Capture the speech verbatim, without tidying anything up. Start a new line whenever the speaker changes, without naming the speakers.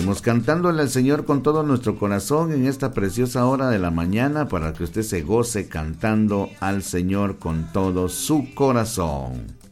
Seguimos cantándole al Señor con todo nuestro corazón en esta preciosa hora de la mañana para que usted se goce cantando al Señor con todo su corazón.